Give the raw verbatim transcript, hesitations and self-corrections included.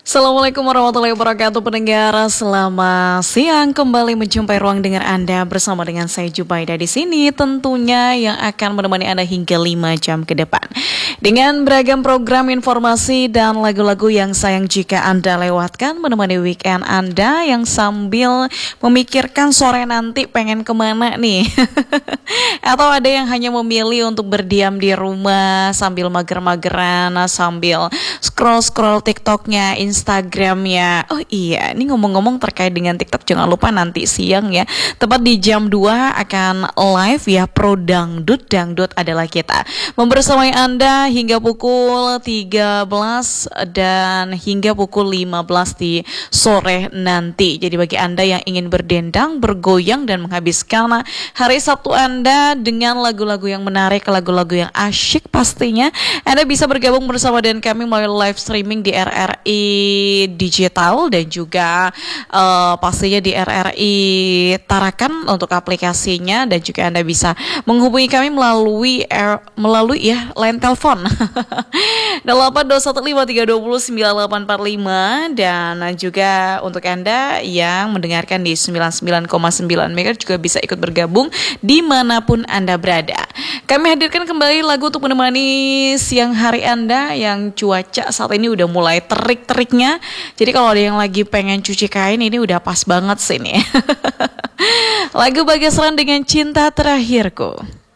Assalamualaikum warahmatullahi wabarakatuh pendengar, selamat siang, kembali menjumpai ruang dengar Anda bersama dengan saya Jubaida di sini tentunya yang akan menemani Anda hingga lima jam ke depan dengan beragam program informasi dan lagu-lagu yang sayang jika Anda lewatkan menemani weekend Anda yang sambil memikirkan sore nanti pengen kemana nih atau ada yang hanya memilih untuk berdiam di rumah sambil mager-mageran, sambil scroll-scroll TikToknya, Instagramnya. Oh iya, ini ngomong-ngomong terkait dengan TikTok, jangan lupa nanti siang ya, tepat di jam dua akan live ya, Pro Dangdut. Dangdut adalah kita, membersamai Anda hingga pukul tiga belas dan hingga pukul lima belas di sore nanti. Jadi bagi Anda yang ingin berdendang, bergoyang dan menghabiskan hari Sabtu Anda dengan lagu-lagu yang menarik, lagu-lagu yang asyik pastinya, Anda bisa bergabung bersama dengan kami melalui live streaming di R R I Digital dan juga uh, pastinya di R R I Tarakan untuk aplikasinya, dan juga Anda bisa menghubungi kami melalui air, melalui ya line telepon delapan dua satu lima tiga dua nol sembilan delapan empat lima, dan juga untuk Anda yang mendengarkan di sembilan puluh sembilan koma sembilan megahertz juga bisa ikut bergabung dimanapun Anda berada. Kami hadirkan kembali lagu untuk menemani siang hari Anda yang cuaca saat ini udah mulai terik-teriknya. Jadi kalau ada yang lagi pengen cuci kain, ini udah pas banget sih nih. Lagu Bagas Ran dengan Cinta Terakhirku.